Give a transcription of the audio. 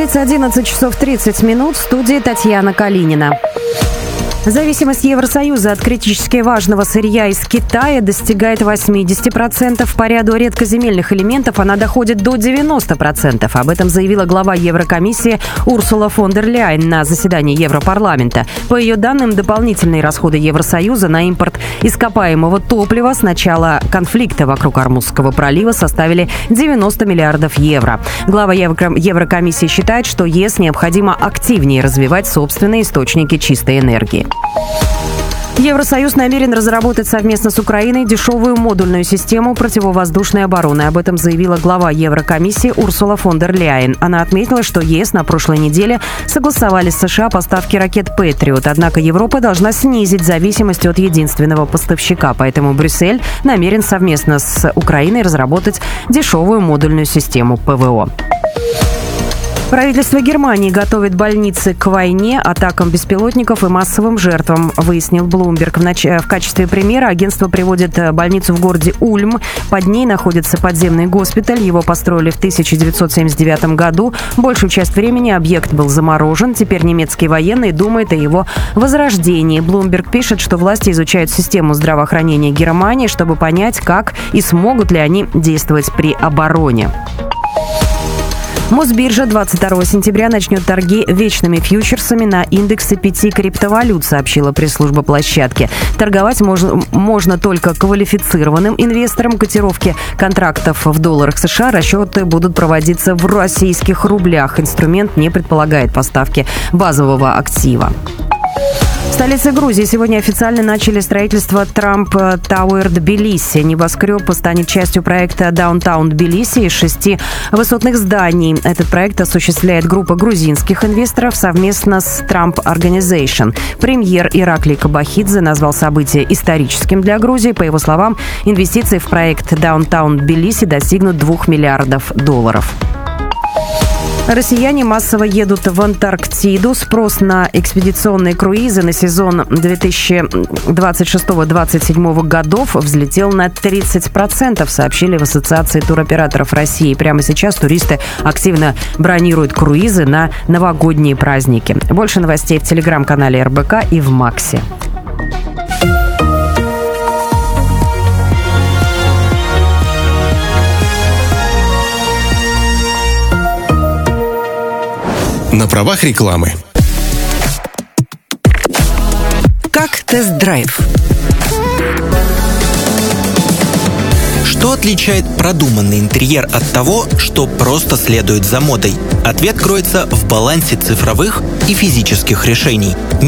столице 11 часов 30 минут. В студии Татьяна Калинина. Зависимость Евросоюза от критически важного сырья из Китая достигает 80%. По ряду редкоземельных элементов она доходит до 90%. Об этом заявила глава Еврокомиссии Урсула фон дер Ляйен на заседании Европарламента. По ее данным, дополнительные расходы Евросоюза на импорт ископаемого топлива с начала конфликта вокруг Ормузского пролива составили 90 миллиардов евро. Глава Еврокомиссии считает, что ЕС необходимо активнее развивать собственные источники чистой энергии. Евросоюз намерен разработать совместно с Украиной дешевую модульную систему противовоздушной обороны. Об этом заявила глава Еврокомиссии Урсула фон дер Ляйен. Она отметила, что ЕС на прошлой неделе согласовали с США поставки ракет «Патриот». Однако Европа должна снизить зависимость от единственного поставщика. Поэтому Брюссель намерен совместно с Украиной разработать дешевую модульную систему ПВО. Правительство Германии готовит больницы к войне, атакам беспилотников и массовым жертвам, выяснил Bloomberg. В качестве примера агентство приводит больницу в городе Ульм. Под ней находится подземный госпиталь. Его построили в 1979 году. Большую часть времени объект был заморожен. Теперь немецкие военные думают о его возрождении. Bloomberg пишет, что власти изучают систему здравоохранения Германии, чтобы понять, как и смогут ли они действовать при обороне. Мосбиржа 22 сентября начнет торги вечными фьючерсами на индексе 5 криптовалют, сообщила пресс-служба площадки. Торговать можно только квалифицированным инвесторам. Котировки контрактов в долларах США расчеты будут проводиться в российских рублях. Инструмент не предполагает поставки базового актива. В столице Грузии сегодня официально начали строительство Трамп Тауэр Тбилиси. Небоскреб станет частью проекта Даунтаун Тбилиси из 6 высотных зданий. Этот проект осуществляет группа грузинских инвесторов совместно с Trump Organization. Премьер Ираклий Кабахидзе назвал событие историческим для Грузии. По его словам, инвестиции в проект Даунтаун Тбилиси достигнут $2 миллиардов. Россияне массово едут в Антарктиду. Спрос на экспедиционные круизы на сезон 2026-2027 годов взлетел на 30%, сообщили в Ассоциации туроператоров России. Прямо сейчас туристы активно бронируют круизы на новогодние праздники. Больше новостей в телеграм-канале РБК и в Максе. На правах рекламы. Как тест-драйв? Что отличает продуманный интерьер от того, что просто следует за модой? Ответ кроется в балансе цифровых и физических решений.